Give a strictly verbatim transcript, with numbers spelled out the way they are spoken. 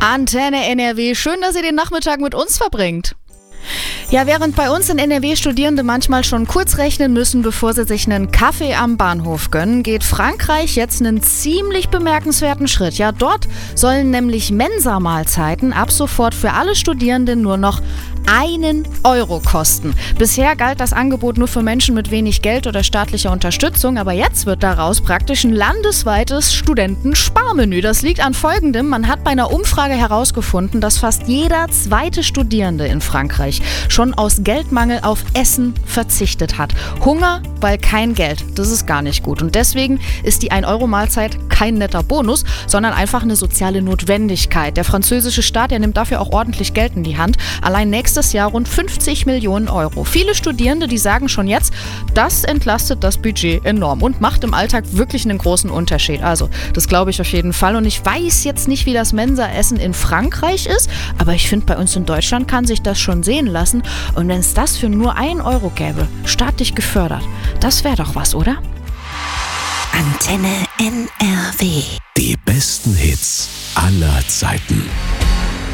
Antenne N R W, schön, dass ihr den Nachmittag mit uns verbringt. Ja, während bei uns in N R W Studierende manchmal schon kurz rechnen müssen, bevor sie sich einen Kaffee am Bahnhof gönnen, geht Frankreich jetzt einen ziemlich bemerkenswerten Schritt. Ja, dort sollen nämlich Mensa-Mahlzeiten ab sofort für alle Studierenden nur noch einen Euro kosten. Bisher galt das Angebot nur für Menschen mit wenig Geld oder staatlicher Unterstützung, aber jetzt wird daraus praktisch ein landesweites Studentensparmenü. Das liegt an Folgendem: Man hat bei einer Umfrage herausgefunden, dass fast jeder zweite Studierende in Frankreich schon aus Geldmangel auf Essen verzichtet hat. Hunger, weil kein Geld. Das ist gar nicht gut. Und deswegen ist die ein Euro Mahlzeit kein netter Bonus, sondern einfach eine soziale Notwendigkeit. Der französische Staat, der nimmt dafür auch ordentlich Geld in die Hand. Allein nächstes Jahr rund fünfzig Millionen Euro. Viele Studierende, die sagen schon jetzt, das entlastet das Budget enorm und macht im Alltag wirklich einen großen Unterschied. Also, das glaube ich auf jeden Fall. Und ich weiß jetzt nicht, wie das Mensa-Essen in Frankreich ist, aber ich finde, bei uns in Deutschland kann sich das schon sehen lassen. Und wenn es das für nur ein Euro gäbe, staatlich gefördert, das wäre doch was, oder? Antenne N R W. Die besten Hits aller Zeiten.